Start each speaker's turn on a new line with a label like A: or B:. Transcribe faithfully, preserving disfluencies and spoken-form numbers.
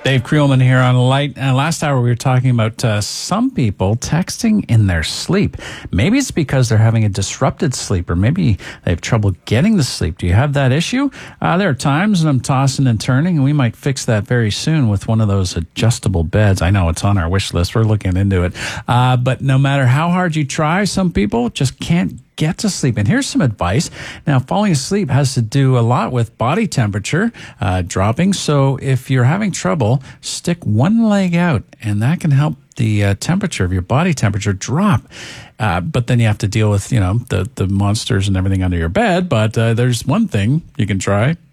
A: Dave Creelman here on Light. Uh, last hour we were talking about uh, some people texting in their sleep. Maybe it's because they're having a disrupted sleep, or maybe they have trouble getting to sleep. Do you have that issue? Uh, there are times when I'm tossing and turning, and we might fix that very soon with one of those adjustable beds. I know it's on our wish list. We're looking into it. Uh, but no matter how hard you try, some people just can't get to sleep. And here's some advice. Now, falling asleep has to do a lot with body temperature uh, dropping. So if you're having trouble, stick one leg out, and that can help the uh, temperature of your body temperature drop. Uh, but then you have to deal with, you know, the, the monsters and everything under your bed. But uh, there's one thing you can try.